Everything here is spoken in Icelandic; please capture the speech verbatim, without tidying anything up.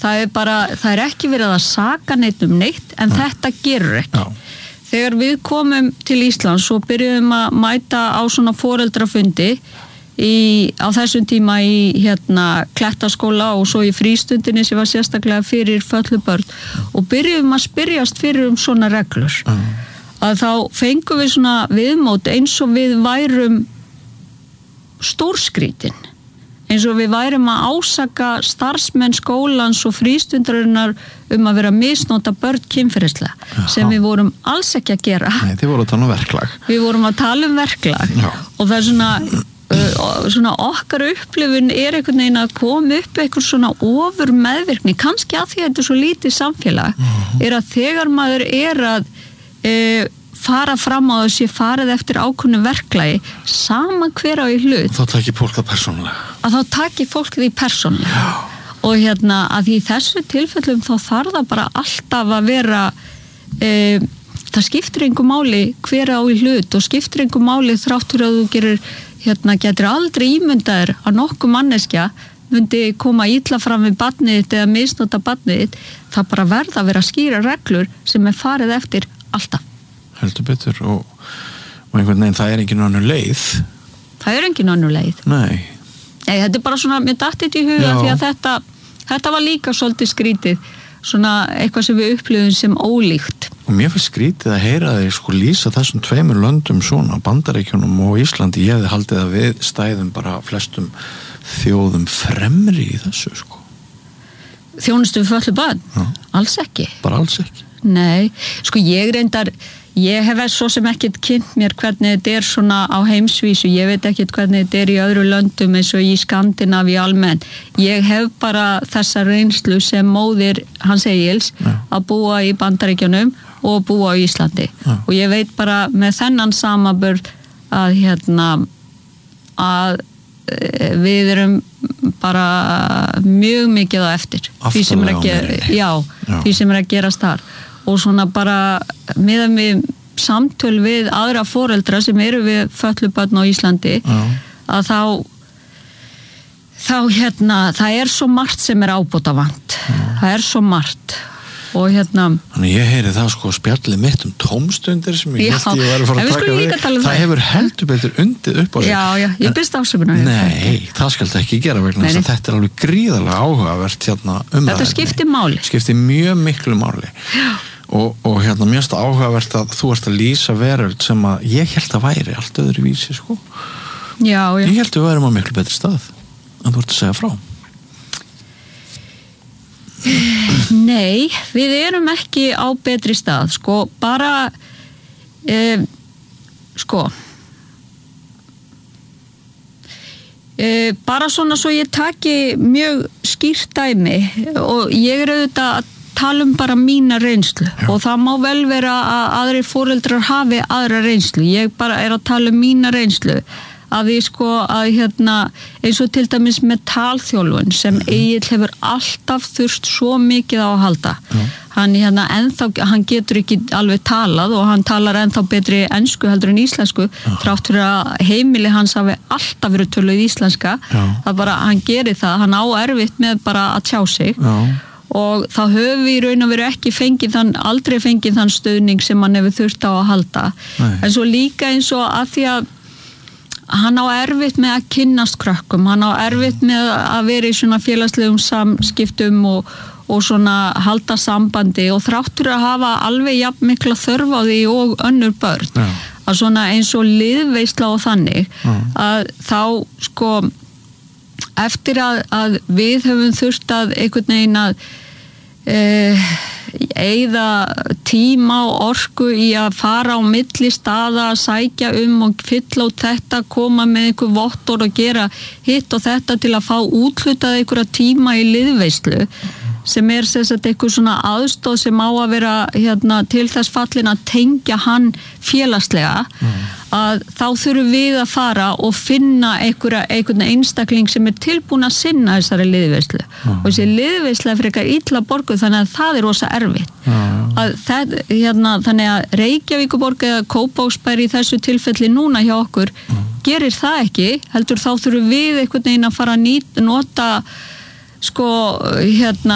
það er bara, það er ekki verið að saka neitt um neitt, en Nei. Þetta gerur ekki. Já. Þegar við komum til Íslands og byrjuðum að mæta á svona foreldrafundi í, á þessum tíma í hérna Klettaskóla og svo í frístundinni sem var sérstaklega fyrir fötluð börn og byrjuðum að spyrjast fyrir um svona reglur. Mm. Að þá fengum við svona viðmót eins og við værum stórskrítin, eins og við værum að ásaka starfsmenn skólans og frístundarinnar um að vera að misnota börn kynferðislega, sem við vorum alls ekki að gera. Nei, þið voru að tala um verklag. Við vorum að tala um verklag. Já. Og það er svona, uh, svona okkar upplifun er einhvern veginn að koma upp eitthvað svona ofur meðvirkni, kannski að því að þetta er svo lítið samfélag, uh-huh. er að þegar maður er að uh, fara fram á þessi farið eftir ákveðnu verklagi, sama hver á í hlut. Þá takir fólk það persónulega. Að þá takir fólk því persónulega. Já. Og hérna, að í þessu tilfellum þá þarf það bara alltaf að vera, e, það skiptir einhver máli hver á í hlut og skiptir einhver máli þráttur að þú gerir, hérna, getur aldrei ímyndaðir að nokkuð manneskja myndi koma illa fram við barnið þitt eða misnota barnið þitt, það bara verða að vera skýra reglur sem er farið eftir alltaf. Heldur betur og, og einhvern veginn það er engin önnur leið. Það er engin önnur leið. Nei. Nei, þetta er bara svona, mér datt þetta í huga Já. Því að þetta, þetta var líka svolítið skrítið, svona eitthvað sem við upplifum sem ólíkt. Og mér finnst skrítið að heyra þig sko lýsa þessum tveimur löndum svona, Bandaríkjunum og Íslandi, ég hefði haldið að við stæðum bara flestum þjóðum fremri í þessu sko. Þjónustu við fötluð börn? Já. Alls ekki. Bara alls ekki? Nei, sko ég reyndar, ég hef svo sem ekkert kynnt mér hvernig þetta er svona á heimsvísu, ég veit ekkert hvernig þetta er í öðru löndum eins og í Skandinavíu almennt. Ég hef bara þessa reynslu sem móðir Hans Egils ja. Að búa í Bandaríkjunum og búa á Íslandi. Ja. Og ég veit bara með þennan samaburð að hérna að við erum bara mjög mikið á eftir því sem er að gera, já, já. Því sem er að gerast þar og svona bara meðan við samtöl við aðra foreldra sem eru við fötluð börn á Íslandi já. Að þá þá hérna, það er svo margt sem er ábótavant já. Það er svo margt og hérna Þannig ég heyri það sko spjallið mitt um tómstundir sem ég held ég var að fara að taka við um það hefur heldur betur undið upp á sig Já, já, ég byrst ásökunar Nei, það skal það ekki gera vegna þess að þetta er alveg gríðarlega áhugavert hérna um Þetta skiptir máli skiptir mjög miklu máli og, og hérna mjög áhugavert að þú ert að lýsa veröld sem að ég held að væri allt öðru vísi sko Já, já Ég held að við værum á miklu betri stað en þú ert að segja frá Nei, við erum ekki á betri stað, sko, bara eh, sko eh, bara svona svo ég taki mjög skýrt dæmi og ég er auðvitað að tala um bara mína reynslu Já. Og það má vel vera að aðrir foreldrar hafi aðra reynslu, ég bara er að tala um mína reynslu að ég sko að hérna eins og til dæmis með talþjálfun sem Egill hefur alltaf þurft svo mikið á að halda Já. Hann, hérna, ennþá, hann getur ekki alveg talað og hann talar ennþá betri ensku heldur en íslensku Já. Þrátt fyrir að heimili hans hafi alltaf verið töluð íslenska Já. Það bara, hann gerir það, hann á erfitt með bara að tjá sig Já. Og þá höfum við í raun og veru ekki fengið þann, aldrei fengið þann stöðning sem hann hefur þurft á að halda Nei. En svo líka eins og að því að hann á erfitt með að kynnast krökkum, hann á erfitt með að vera í svona félagslegum samskiptum og, og svona halda sambandi og þráttur að hafa alveg jafn mikla þörf á því og önnur börn Já. Að svona eins og liðveisla og þannig Já. Að þá sko eftir að, að við höfum þurft að einhvern veginn að eh, eyða tíma og orku í að fara á milli staða að sækja um og fylla út þetta, koma með einhver vottor og gera hitt og þetta til að fá úthlutað einhverja tíma í liðveislu sem er sem sagt eitthvað svona aðstóð sem á að vera hérna, til þess fallin að tengja hann félagslega mm. að þá þurfum við að fara og finna einhverja, einhverja einstakling sem er tilbúin að sinna þessari liðveislu mm. og þessi liðveisla er fyrir eitthvað illa borguð þannig að það er rosa erfitt mm. að það, hérna, þannig að Reykjavíkurborg eða Kópavogsbær í þessu tilfelli núna hjá okkur mm. gerir það ekki, heldur þá þurfum við einhvern veginn að fara að nýta, nota sko hérna